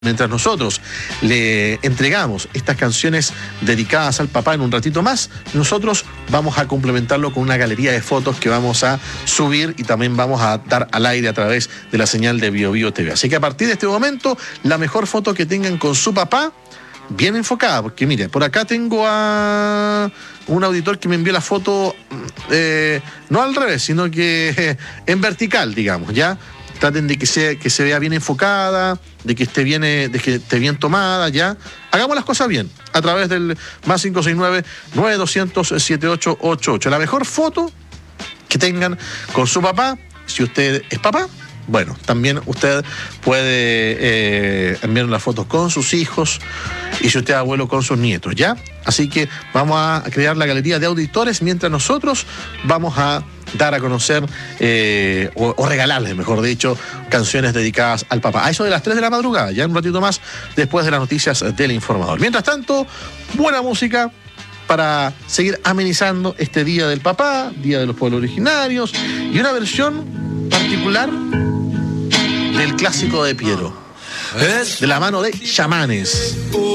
Mientras nosotros le entregamos estas canciones dedicadas al papá en un ratito más, nosotros vamos a complementarlo con una galería de fotos que vamos a subir y también vamos a dar al aire a través de la señal de BioBio TV. Así que a partir de este momento, la mejor foto que tengan con su papá, bien enfocada, porque mire, por acá tengo a un auditor que me envió la foto no al revés, sino que en vertical, digamos, ¿ya? Traten de que se vea bien enfocada, de que esté bien tomada, ¿ya? Hagamos las cosas bien, a través del más 569-9200-7888. La mejor foto que tengan con su papá, si usted es papá, bueno, también usted puede enviar las fotos con sus hijos y si usted es abuelo con sus nietos, ¿ya? Así que vamos a crear la galería de auditores mientras nosotros vamos a dar a conocer o regalarles, mejor dicho, canciones dedicadas al papá. A eso de las 3 de la madrugada, ya un ratito más después de las noticias del Informador. Mientras tanto, buena música para seguir amenizando este Día del Papá, Día de los Pueblos Originarios, y una versión particular del clásico de Piero, de la mano de Chamanes.